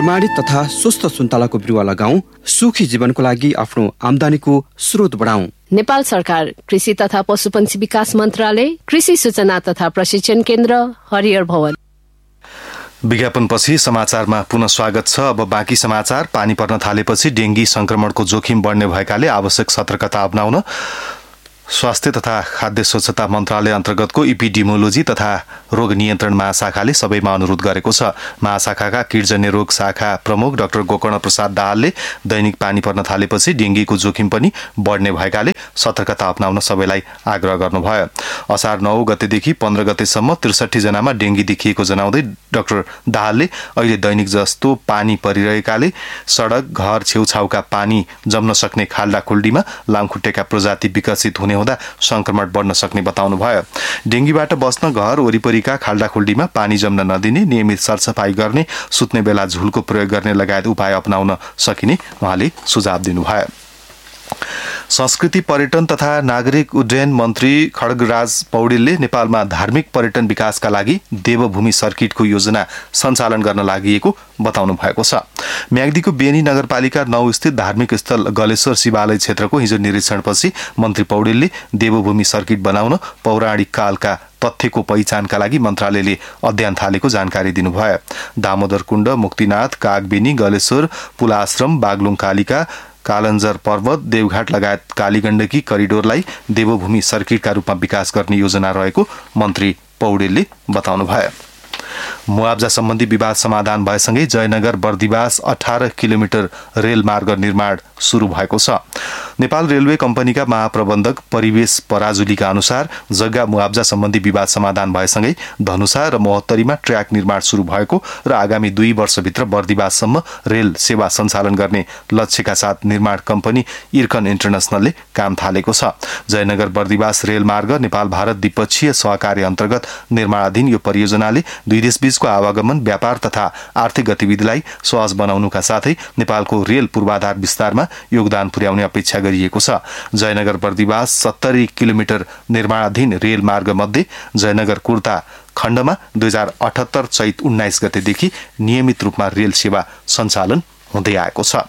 प्रमाणित तथा स्वस्थ सुन्तलाको बिरुवा लगाऊं, सुखी जीवनको लागि आफ्नो आम्दानीको स्रोत बढाऊं। नेपाल सरकार कृषि तथा पशुपन्छी विकास मन्त्रालय, कृषि सूचना तथा प्रशिक्षण केन्द्र, हरिहर भवन। विज्ञापनपछि समाचारमा पुनः स्वागत छ। अब बाँकी समाचार। पानी पर्न थालेपछि डेंगी संक्रमणको जोखिम बढ्ने भएकाले आवश्यक सतर्कता अपनाउन स्वास्थ्य तथा खाद्य स्वच्छता मन्त्रालय अन्तर्गतको इपिडेमियोलोजी तथा रोग नियन्त्रण महाशाखाले सबैमा अनुरोध गरेको छ। महाशाखाका कीटजन्य रोग शाखा प्रमुख डाक्टर गोकर्ण प्रसाद दाहालले दैनिक पानी पर्न थालेपछि डेंगीको जोखिम पनि बढ्ने भएकाले सतर्कता अपनाउन सबैलाई आग्रह गर्नुभयो। असार 9 गतेदेखि 15 गतेसम्म 63 जनामा डेंगी देखिएको जनाउँदै डाक्टर दाहालले अहिले दैनिक जस्तो पानी परिरहेकाले सडक, घर छेउछाउका पानी जम्न सक्ने खाल्डाखुल्डीमा लामखुट्टेका प्रजाति विकसित हुने हुँदा संक्रमण बढ्न सक्ने बताउनुभयो। डेंगीबाट बस्न घर वरिपरिका खाल्डाखुल्डीमा पानी जम्न नदिने, नियमित सरसफाई गर्ने, सुत्ने बेला झुलको प्रयोग गर्ने लगायत उपाय अपनाउन सकिने उहाँले सुझाव दिनुभयो। संस्कृति, पर्यटन तथा नागरिक उड्डयन मन्त्री खड्गराज पौडेलले नेपालमा धार्मिक पर्यटन विकासका लागि देवभूमि सर्किटको योजना सञ्चालन गर्न लागि बताउनु भएको छ। म्याग्दीको बेनी नगरपालिका 9 स्थित धार्मिक स्थल गलेश्वर शिवालय क्षेत्रको हिजो निरीक्षणपछि मन्त्री पौडेलले देवभूमि सर्किट बनाउन पौराणिक कालका तथ्यको पहिचानका लागि मन्त्रालयले अध्ययन थालेको जानकारी दिनुभयो। दामोदर कुण्ड, मुक्तिनाथ, कागबेनी, गलेश्वर, पुलाश्रम, बागलुङ कालिका, कालन्जर पर्वत, देवघाट लगायत कालीगण्डकी करिडोरलाई देवभूमि सर्किटका रूपमा विकास गर्ने योजना रहेको मन्त्री पौडेलले बताउनुभयो। मुआब्जा सम्बन्धी विवाद समाधान भएसँगै जयनगर बर्दिवास 18 किलोमिटर रेलमार्ग निर्माण सुरु भएको छ। नेपाल रेलवे कम्पनीका महाप्रबन्धक परिवेश पराजुलीका अनुसार जग्गा मुआब्जा सम्बन्धी विवाद समाधान भएसँगै धनुषा र महोत्तरीमा ट्र्याक निर्माण सुरु भएको र आगामी 2 वर्षभित्र बर्दिवाससम्म रेल सेवा सञ्चालन गर्ने लक्ष्यका साथ निर्माण कम्पनी इर्कन इन्टरनेसनलले काम थालेको छ। जयनगर बर्दिवास रेलमार्ग नेपाल भारत द्विपक्षीय सहकार्य अन्तर्गत निर्माणाधीन यो परियोजनाले दुई देशबीचको आवागमन, व्यापार तथा आर्थिक गतिविधिलाई सहज बनाउनुका साथै नेपालको रेल पूर्वाधार विस्तारमा योगदान पुर्याउने अपेक्षा गरिएको छ। जयनगर बर्दिवास 70 किलोमिटर निर्माणाधीन रेल मार्ग मध्ये जयनगर कुर्ता खण्डमा 2078 चैत 19 गतेदेखि नियमित रूपमा रेल सेवा सञ्चालन हुँदै आएको छ।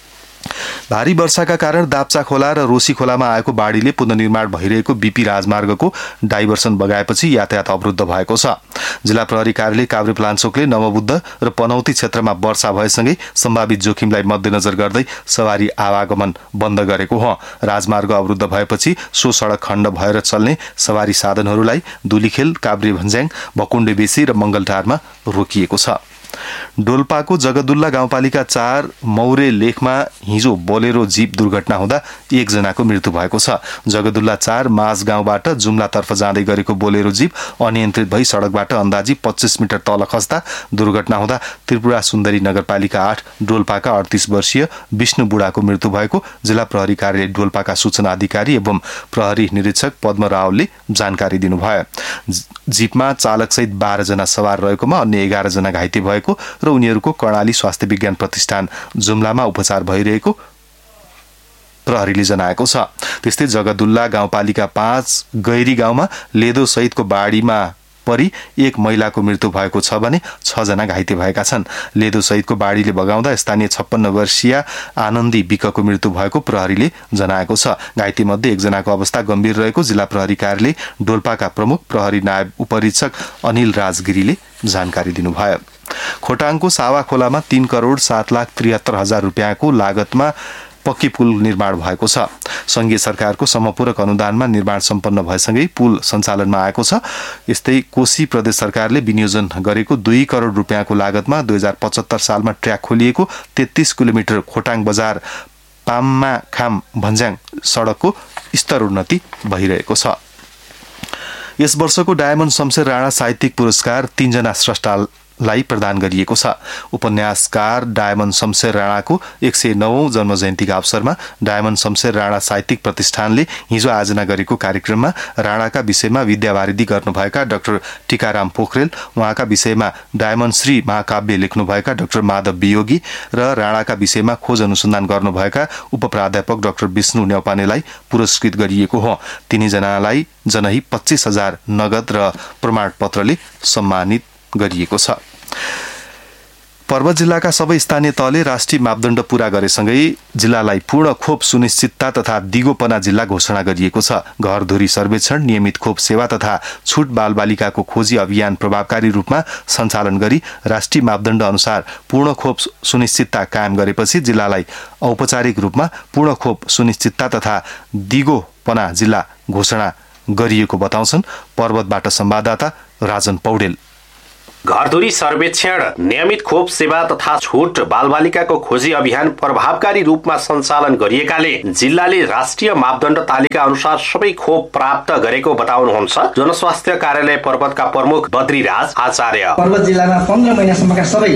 भारी वर्षाका कारण दाप्चा खोला र रोसी खोलामा आएको बाढीले पुनर्निर्माण भइरहेको बीपी राजमार्गको डाइभर्सन बगाएपछि यातायात अवरुद्ध भएको छ। जिल्ला प्रहरी कार्यालय काभ्रेपलाञ्चोकले नवबुद्ध र पनौती क्षेत्रमा वर्षा भएसँगै सम्भावित जोखिमलाई मध्यनजर गर्दै सवारी आवागमन बन्द गरेको हो। राजमार्ग अवरुद्ध भएपछि सो सडक खण्ड भएर चल्ने सवारी साधनहरूलाई दुलीखेल, काभ्रे भन्ज्याङ, भकुण्डे बेसी र मंगलटारमा रोकिएको छ। डोल्पाको जगदुल्ला गाउँपालिका 4 मौरे लेखमा हिजो बोलेरो जीप दुर्घटना हुँदा 1 जनाको मृत्यु भएको छ। जगदुल्ला 4 माझ गाउँबाट जुम्लातर्फ जाँदै गरेको बोलेरो जीप अनियन्त्रित भई सडकबाट अन्दाजी 25 मिटर तल खस्दा दुर्घटना हुँदा त्रिपुरा सुन्दरी नगरपालिका 8 डोल्पाका 38 वर्षीय विष्णु बुढाको मृत्यु भएको जिल्ला प्रहरी कार्यालय डोल्पाका सूचना अधिकारी एवं प्रहरी निरीक्षक पद्म रावलले जानकारी दिनुभयो। जीपमा चालकसहित 12 जना सवार रहेकोमा अन्य 11 जना घाइते भएको र उनीहरूको कर्णाली स्वास्थ्य विज्ञान प्रतिष्ठान जुम्लामा उपचार भइरहेको प्रहरीले जनाएको छ। त्यस्तै जगदुल्ला गाउँपालिका 5 गैरी गाउँमा लेदो सहितको बाढीमा परि 1 महिलाको मृत्यु भएको छ भने 6 जना घाइते भएका छन्। लेदो सहितको बाढीले बगाउँदा स्थानीय 56 वर्षीय आनन्दी विकको मृत्यु भएको प्रहरीले जनाएको छ। घाइते मध्ये 1 जनाको अवस्था गम्भीर रहेको जिल्ला प्रहरी कार्यालय डोल्पाका प्रमुख प्रहरी नायब उपरीक्षक अनिल राजगिरीले जानकारी दिनुभयो। खोटाङको सावा खोलामा 3 करोड 7,73,000 रुपियाँको लागतमा पक्की पुल निर्माण भएको छ। संघीय सरकारको समपूरक अनुदानमा निर्माण सम्पन्न भएसँगै पुल सञ्चालनमा आएको छ। यस्तै कोशी प्रदेश सरकारले विनियोजन गरेको 2 करोड रुपियाँको लागतमा 2075 सालमा ट्र्याक खोलिएको 33 किलोमिटर खोटाङ बजार पाम्माखाम भन्ज्याङ सडकको स्तरोन्नति भइरहेको छ। यस वर्षको डायमण्ड शमशेर राणा साहित्यिक पुरस्कार 3 जना स्रष्टालाई प्रदान गरिएको छ। उपन्यासकार डायमण्ड शमशेर राणाको 109औं जन्म जयन्तीका अवसरमा डायमण्ड शमशेर राणा साहित्यिक प्रतिष्ठानले हिजो आयोजना गरेको कार्यक्रममा राणाका विषयमा विद्यावारिधि गर्नुभएका डाक्टर टीकाराम पोखरेल, उहाँका विषयमा डायमण्ड श्री महाकाव्य लेख्नुभएका डाक्टर माधव वियोगी र राणाका विषयमा खोज अनुसन्धान गर्नुभएका उपप्राध्यापक डाक्टर विष्णु न्यौपानेलाई पुरस्कृत गरिएको हो। तिनीजनालाई जनही 25,000 नगद र प्रमाणपत्रले सम्मानित गरिएको छ। पर्वत जिल्लाका सबै स्थानीय तहले राष्ट्रिय मापदण्ड पूरा गरेसँगै जिल्लालाई पूर्ण खोप सुनिश्चितता तथा दिगोपना जिल्ला घोषणा गरिएको छ। घरधुरी सर्वेक्षण, नियमित खोप सेवा तथा छुट बालबालिकाको खोजी अभियान प्रभावकारी रूपमा सञ्चालन गरी राष्ट्रिय मापदण्ड अनुसार पूर्ण खोप सुनिश्चितता कायम गरेपछि जिल्लालाई औपचारिक रूपमा पूर्ण खोप सुनिश्चितता तथा दिगोपना जिल्ला घोषणा गरिएको बताउँछन् पर्वतबाट संवाददाता राजन पौडेल। घरधुरी सर्वेक्षण, नियमित खोप सेवा तथा छुट बालबालिकाको खोजी अभियान प्रभावकारी रूपमा सञ्चालन गरिएकाले जिल्लाले राष्ट्रिय मापदण्ड तालिका अनुसार सबै खोप प्राप्त गरेको बताउनुहुन्छ जनस्वास्थ्य कार्यालय पर्वतका प्रमुख बद्रीराज आचार्य। पर्वत जिल्लामा 15 महिनासम्मका सबै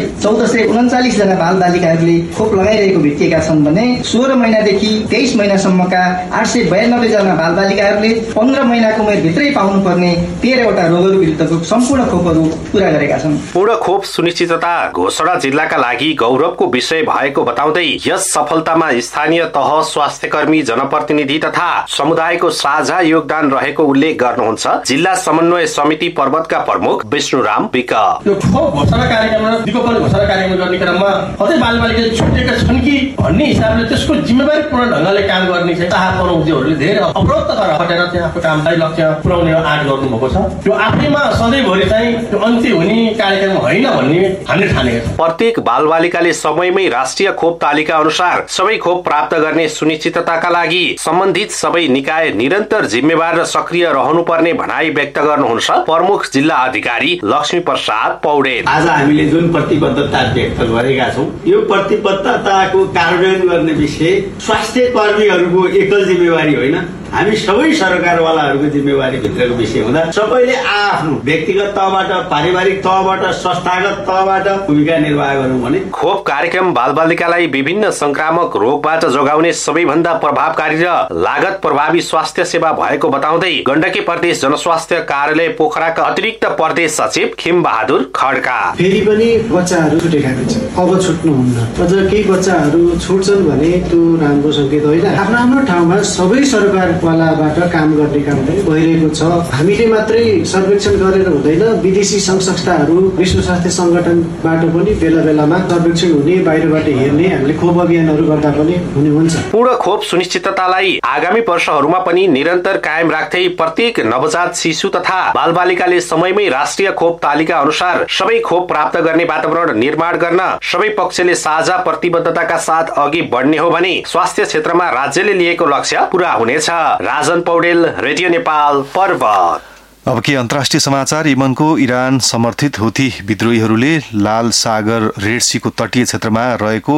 1439 जना बालबालिकाहरूले खोप लगाइरहेको भेटिएका छन् भने 16 महिनादेखि 23 महिनासम्मका 892 जना बालबालिकाहरूले 15 महिनाको उमेरभित्रै पाउनुपर्ने 13 वटा रोगहरू विरुद्धको सम्पूर्ण खोपहरू पूरा गरेका छन्। पूर्ण खोप सुनिश्चितता घोषणा जिल्लाका लागि गौरवको विषय भएको बताउँदै यस सफलतामा स्थानीय तह, स्वास्थ्यकर्मी, जनप्रतिनिधि तथा समुदायको साझा योगदान रहेको उल्लेख गर्नुहुन्छ जिल्ला समन्वय समिति पर्वतका प्रमुख विष्णुराम विक। यो खोप घोषणा कार्यक्रममा दिगोपन घोषणा कार्यक्रम गर्ने क्रममा कतै बालबालिका छुटेका छन् कि भन्ने हिसाबले त्यसको जिम्मेवारीपूर्ण ढंगले काम गर्ने चाहिँ चाहक बनाउँदैहरूले धेरै अवरोध गरेर हटेर चाहिँ आफ्नो कामलाई लक्ष्य पुर्याउने आँट गर्नुभएको छ। यो आफैमा सधैँभरि चाहिँ त्यो अन्त्य हुने कार्यक्रम होइन भन्ने हामीले ठानेका छौँ। प्रत्येक बालबालिकाले समयमै राष्ट्रिय खोप तालिका अनुसार सबै खोप प्राप्त गर्ने सुनिश्चितताका लागि सम्बन्धित सबै निकाय निरन्तर जिम्मेवार र सक्रिय रहनुपर्ने भनाई व्यक्त गर्नुहुन्छ प्रमुख जिल्ला अधिकारी लक्ष्मी प्रसाद पौडेल। आज हामीले जुन प्रतिबद्धता व्यक्त गरेका छौँ यो प्रतिबद्धताको कार्यान्वयन गर्ने विषय स्वास्थ्य कर्मीहरूको एकल जिम्मेवारी होइन, हामी सबै सरकारवालाहरूको जिम्मेवारी भित्रको विषय हुँदा सबैले आफ्नो व्यक्तिगत तहबाट, पारिवारिक तहबाट, संस्थागत तहबाट भूमिका निर्वाह गर्नु भने खोप कार्यक्रम बालबालिकालाई विभिन्न संक्रामक रोगबाट जोगाउने सबैभन्दा प्रभावकारी र लागत प्रभावी स्वास्थ्य सेवा भएको बताउँदै गण्डकी प्रदेश जनस्वास्थ्य कार्यालय पोखराका अतिरिक्त प्रदेश सचिव खिम बहादुर खड्का फेरि पनि बच्चाहरू छुटेका छन्, अब छुट्नुहुन्न। अझ केही बच्चाहरू छुट्छन् भने त्यो राम्रो संकेत होइन। आफ्नो आफ्नो ठाउँमा सबै सरकार वालाबाट काम गर्ने काम पनि भइरहेको छ। हामीले मात्रै सर्वेक्षण गरेर हुँदैन, विदेशी संघ संस्थाहरू, विश्व स्वास्थ्य संगठनबाट पनि बेला बेलामा सर्वेक्षण हुने, बाहिरबाट हेर्ने, हामीले खोप अभियानहरू गर्दा पनि हुने हुन्छ। पूर्ण खोप सुनिश्चिततालाई आगामी वर्षहरूमा पनि निरन्तर कायम राख्दै प्रत्येक नवजात शिशु तथा बालबालिकाले समयमै राष्ट्रिय खोप तालिका अनुसार सबै खोप प्राप्त गर्ने वातावरण निर्माण गर्न सबै पक्षले साझा प्रतिबद्धताका साथ अघि बढ्ने हो भने स्वास्थ्य क्षेत्रमा राज्यले लिएको लक्ष्य पूरा हुनेछ। राजन पौडेल, रेडियो नेपाल, पर्वत। अब के अन्तर्राष्ट्रिय समाचार। यमनको इरान समर्थित हुथी विद्रोहीहरूले लाल सागर रेड सीको तटीय क्षेत्रमा रहेको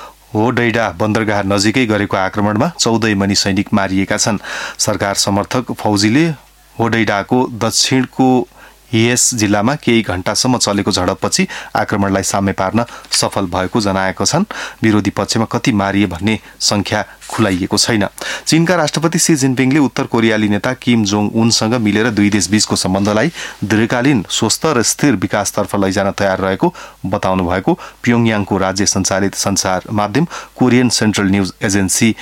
होडैडा बन्दरगाह नजिकै गरेको आक्रमणमा 14 यमनी सैनिक मारिएका छन्। सरकार समर्थक फौजीले होडैडाको दक्षिणको यस जिल्लामा केही घण्टासम्म चलेको झडपपछि आक्रमणलाई साम्य पार्न सफल भएको जनाएका छन्। विरोधी पक्षमा कति मारिए भन्ने संख्या खुलाइएको छैन। चीनका राष्ट्रपति सी जिनपिङले उत्तर कोरियाली नेता किम जोङ उनसँग मिलेर दुई देशबीचको सम्बन्धलाई दीर्घकालीन स्वस्थ र स्थिर विकासतर्फ लैजान तयार रहेको बताउनु भएको प्योङयाङको राज्य सञ्चालित सञ्चार माध्यम Korean central news agency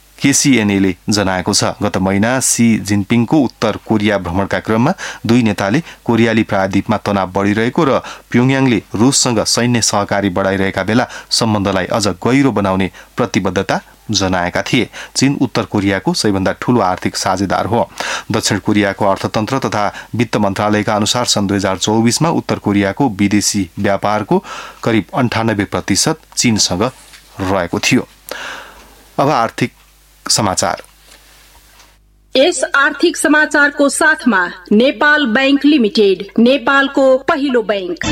KCNA ले जनाएको छ। गत महिना सी जिनपिङको उत्तर कोरिया भ्रमणका क्रममा दुई नेताले कोरियाली प्रायद्वीपमा तनाव बढिरहेको र प्योङयाङले रुससँग सैन्य सहकारी बढाइरहेका बेला सम्बन्धलाई अझ गहिरो बनाउने प्रतिबद्धता जनाएका थिए। चीन उत्तर कोरियाको सबैभन्दा ठूलो आर्थिक साझेदार हो। दक्षिण कोरियाको अर्थतन्त्र तथा वित्त मन्त्रालयका अनुसार सन् 2024 मा उत्तर कोरियाको विदेशी व्यापारको करिब 98% चीनसँग रहेको थियो। अब आर्थिक समाचार। यस आर्थिक समाचारको साथमा नेपाल बैंक लिमिटेड, नेपालको पहिलो बैंक।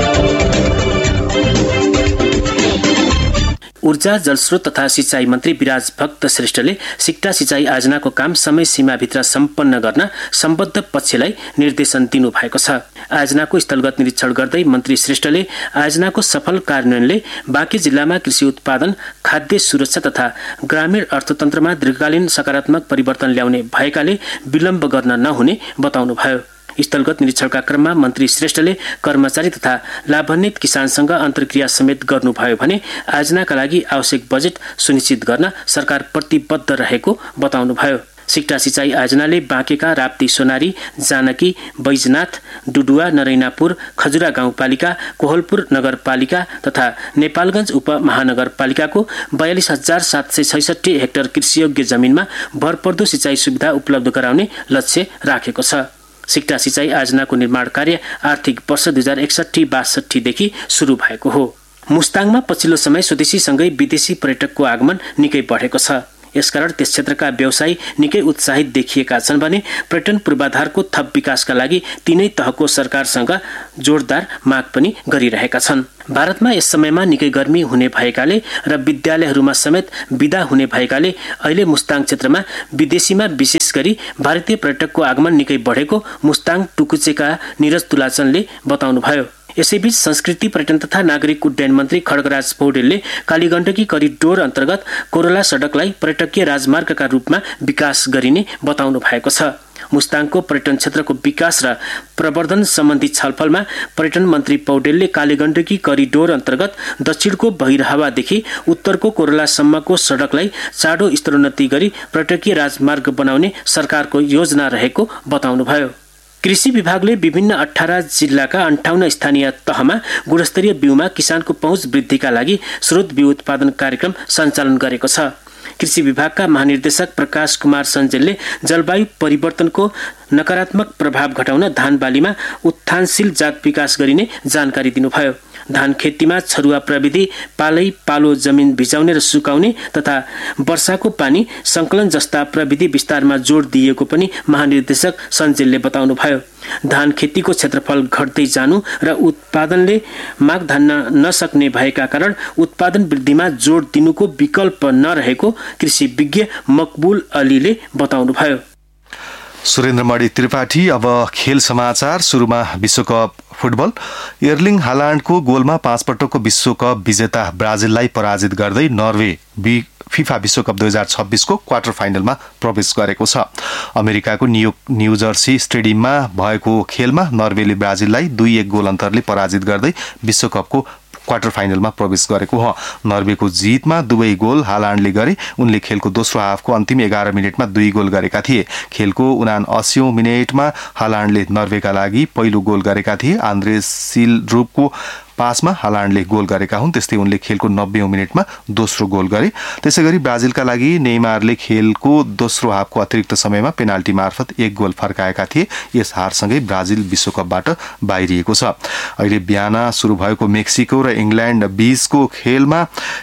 ऊर्जा, जलस्रोत तथा सिंचाई मन्त्री विराज भक्त श्रेष्ठले सिक्टा सिंचाई आयोजनाको काम समय सीमाभित्र सम्पन्न गर्न सम्बद्ध पक्षलाई निर्देशन दिनुभएको छ। आयोजनाको स्थलगत निरीक्षण गर्दै मन्त्री श्रेष्ठले आयोजनाको सफल कार्यान्वयनले बाँकी जिल्लामा कृषि उत्पादन, खाद्य सुरक्षा तथा ग्रामीण अर्थतन्त्रमा दीर्घकालीन सकारात्मक परिवर्तन ल्याउने भएकाले विलम्ब गर्न नहुने बताउनुभयो। स्थलगत निरीक्षणका क्रममा मन्त्री श्रेष्ठले कर्मचारी तथा लाभान्वित किसानसँग अन्तर्क्रिया समेत गर्नुभयो भने आयोजनाका लागि आवश्यक बजेट सुनिश्चित गर्न सरकार प्रतिबद्ध रहेको बताउनुभयो। सिक्टा सिंचाई आयोजनाले बाँकेका राप्ती सोनारी, जानकी, बैजनाथ, डुडुवा, नरैनापुर, खजुरा गाउँपालिका, कोहलपुर नगरपालिका तथा नेपालगञ्ज उपमहानगरपालिकाको 42,766 हेक्टर कृषियोग्य जमिनमा भरपर्दो सिंचाई सुविधा उपलब्ध गराउने लक्ष्य राखेको छ। सिक्टा सिंचाई आयोजनाको निर्माण कार्य आर्थिक वर्ष 2061-62 देखि सुरु भएको हो। मुस्ताङमा पछिल्लो समय स्वदेशीसँगै विदेशी पर्यटकको आगमन निकै बढेको छ। यसकारण त्यस क्षेत्रका व्यवसायी निकै उत्साहित देखिएका छन् भने पर्यटन पूर्वाधारको थप विकासका लागि तीनै तहको सरकारसँग जोरदार माग पनि गरिरहेका छन्। भारतमा यस समयमा निकै गर्मी हुने भएकाले र विद्यालयहरूमा समेत विदा हुने भएकाले अहिले मुस्ताङ क्षेत्रमा विदेशीमा विशेष गरी भारतीय पर्यटकको आगमन निकै बढेको मुस्ताङ टुकुचेका निरज तुलाचनले बताउनुभयो। यसैबीच संस्कृति, पर्यटन तथा नागरिक उड्डयन मन्त्री खड्गराज पौडेलले कालीगण्डकी करिडोर अन्तर्गत कोरोला सडकलाई पर्यटकीय राजमार्गका रूपमा विकास गरिने बताउनु भएको छ। मुस्ताङको पर्यटन क्षेत्रको विकास र प्रवर्धन सम्बन्धी छलफलमा पर्यटन मन्त्री पौडेलले कालीगण्डकी करिडोर अन्तर्गत दक्षिणको बहिरहावादेखि उत्तरको कोरोलासम्मको सडकलाई चाँडो स्तरोन्नति गरी पर्यटकीय राजमार्ग बनाउने सरकारको योजना रहेको बताउनुभयो। कृषि विभागले विभिन्न 18 जिल्लाका 58 स्थानीय तहमा गुणस्तरीय बिउमा किसानको पहुँच वृद्धिका लागि स्रोत बिउ उत्पादन कार्यक्रम सञ्चालन गरेको छ। कृषि विभागका महानिर्देशक प्रकाश कुमार सञ्जेलले जलवायु परिवर्तनको नकारात्मक प्रभाव घटाउन धान बालीमा उत्थानशील जात विकास गरिने जानकारी दिनुभयो। धान खेतीमा छरुवा प्रविधि, पालै पालो जमिन भिजाउने र सुकाउने तथा वर्षाको पानी संकलन जस्ता प्रविधि विस्तारमा जोड दिएको पनि महानिर्देशक सञ्जेलले बताउनुभयो। धान खेतीको क्षेत्रफल घट्दै जानु र उत्पादनले माग धान्न नसक्ने भएका कारण उत्पादन वृद्धिमा जोड दिनुको विकल्प नरहेको कृषि विज्ञ मकबुल अलीले बताउनुभयो। सुरेन्द्रमणि त्रिपाठी। अब खेल समाचार। सुरुमा विश्वकप फुटबल। एर्लिङ हालान्डको गोलमा 5 पटकको विश्वकप विजेता ब्राजिललाई पराजित गर्दै नर्वे फिफा विश्वकप 2026 को क्वार्टर फाइनलमा प्रवेश गरेको छ। अमेरिकाको न्यू जर्सी स्टेडियममा भएको खेलमा नर्वेले ब्राजिललाई 2-1 गोल अन्तरले पराजित गर्दै विश्वकपको क्वार्टर फाइनलमा प्रवेश गरेको हो। नर्वेको जितमा दुवै गोल हालान्डले गरे। उनले खेलको दोस्रो हाफको अन्तिम 11 मिनेटमा 2 गोल गरेका थिए। खेलको 79औं मिनेटमा हालान्डले नर्वेका लागि पहिलो गोल गरेका थिए। आन्द्रे सिलरूपको पासमा हालान्डले गोल गरेका हुन्। त्यस्तै उनले खेलको 90औं मिनेटमा दोस्रो गोल गरे। त्यसैगरी ब्राजिलका लागि नेइमारले खेलको दोस्रो हाफको अतिरिक्त समयमा पेनाल्टी मार्फत 1 गोल फर्काएका थिए। यस हारसँगै ब्राजिल विश्वकपबाट बाहिरिएको छ। अहिले बिहान सुरु भएको मेक्सिको र इंग्ल्यान्ड बीचको खेलमा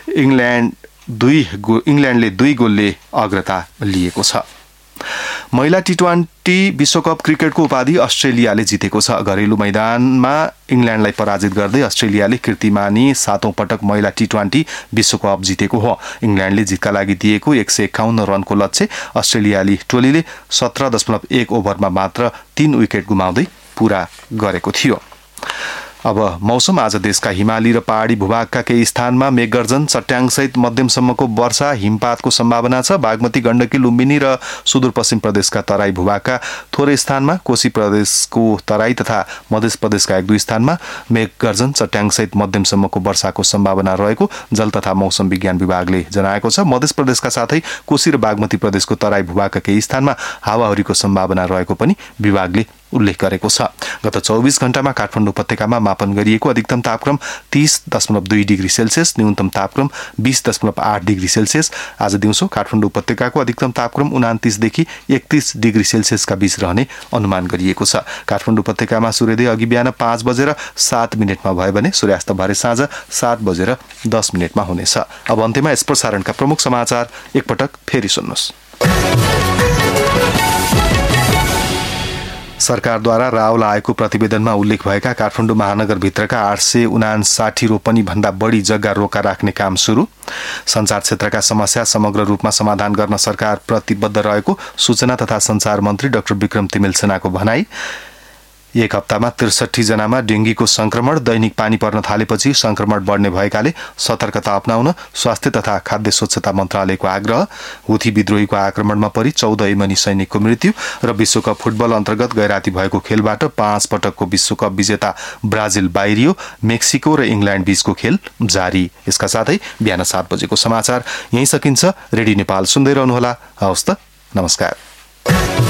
इंग्ल्यान्डले 2 गोलले अग्रता लिएको छ। महिला टी20 विश्वकप क्रिकेटको उपाधि अस्ट्रेलियाले जितेको छ। घरेलु मैदानमा इंग्ल्यान्डलाई पराजित गर्दै अस्ट्रेलियाले कीर्तिमानी 7औं पटक महिला टी20 विश्वकप जितेको हो। इंग्ल्यान्डले जितका लागि दिएको 151 रनको लक्ष्य अस्ट्रेलियाली टोलीले 17.1 ओभरमा मात्र 3 विकेट गुमाउँदै पूरा गरेको थियो। अब मौसम। आज देशका हिमाली र पहाडी भूभागका केही स्थानमा मेघगर्जन, चट्याङसहित मध्यमसम्मको वर्षा हिमपातको सम्भावना छ। बागमती, गण्डकी, लुम्बिनी र सुदूरपश्चिम प्रदेशका तराई भूभागका थोरै स्थानमा, कोशी प्रदेशको तराई तथा मध्य प्रदेशका 1-2 स्थानमा मेघगर्जन, चट्याङसहित मध्यमसम्मको वर्षाको सम्भावना रहेको जल तथा मौसम विज्ञान विभागले जनाएको छ। मध्य प्रदेशका साथै कोशी र बागमती प्रदेशको तराई भूभागका केही स्थानमा हावाहुरीको सम्भावना रहेको पनि विभागले उल्लेख गरेको छ। गत 24 घण्टामा काठमाडौँ उपत्यकामा मापन गरिएको अधिकतम तापक्रम 30.2 डिग्री सेल्सियस, न्यूनतम तापक्रम 20.8 डिग्री सेल्सियस। आज दिउँसो काठमाडौँ उपत्यकाको अधिकतम तापक्रम 29 देखि 31 डिग्री सेल्सियसका बीच रहने अनुमान गरिएको छ। काठमाडौँ उपत्यकामा सूर्योदय अघि बिहान 5:07 भयो भने सूर्यास्त भरे साँझ 7:10 हुनेछ। अब अन्त्यमा यस प्रसारणका प्रमुख समाचार एकपटक फेरि सुन्नुहोस्। सरकारद्वारा राहुल आएको प्रतिवेदनमा उल्लेख भएका काठमाडौँ महानगरभित्रका 859 रोपनी भन्दा बढी जग्गा रोका राख्ने काम सुरु। संचार क्षेत्रका समस्या समग्र रूपमा समाधान गर्न सरकार प्रतिबद्ध रहेको सूचना तथा संचार मन्त्री डाक्टर विक्रम तिमिल सेनाको भनाई। 1 हप्तामा 63 जनामा डेंगीको संक्रमण। दैनिक पानी पर्न थालेपछि संक्रमण बढ्ने भएकाले सतर्कता अपनाउन स्वास्थ्य तथा खाद्य स्वच्छता मन्त्रालयको आग्रह। हुथी विद्रोहीको आक्रमणमा परि 14 यमनी सैनिकको मृत्यु र विश्वकप फुटबल अन्तर्गत गैराती भएको खेलबाट 5 पटकको विश्वकप विजेता ब्राजिल बाहिरियो। मेक्सिको र इंग्ल्यान्ड बीचको खेल जारी। यसका साथै बिहान 7 बजेको समाचार यही सकिन्छ। रेडियो नेपाल सुन्दै रहनुहोला। हवस् त, नमस्कार।